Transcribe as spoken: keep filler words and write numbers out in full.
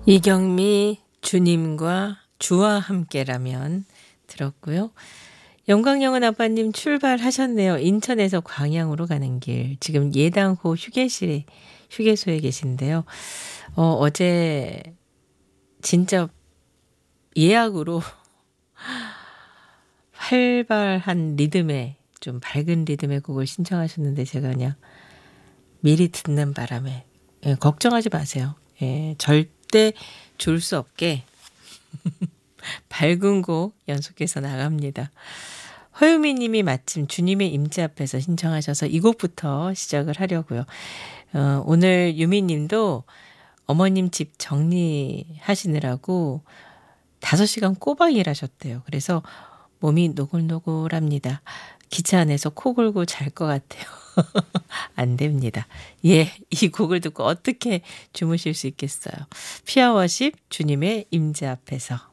이경미 주님과 주와 함께라면 들었고요. 영광영은 아빠님 출발하셨네요. 인천에서 광양으로 가는 길. 지금 예당호 휴게실에 휴게소에 계신데요. 어, 어제 진짜 예약으로 활발한 리듬의 좀 밝은 리듬의 곡을 신청하셨는데 제가 그냥 미리 듣는 바람에 예, 걱정하지 마세요. 예, 절대 줄 수 없게 밝은 곡 연속해서 나갑니다. 허유미 님이 마침 주님의 임재 앞에서 신청하셔서 이 곡부터 시작을 하려고요. 어, 오늘 유미 님도 어머님 집 정리하시느라고 다섯 시간 꼬박 일하셨대요. 그래서 몸이 노골노골합니다. 기차 안에서 코 골고 잘 것 같아요. 안 됩니다. 예, 이 곡을 듣고 어떻게 주무실 수 있겠어요. 피아워십 주님의 임재 앞에서.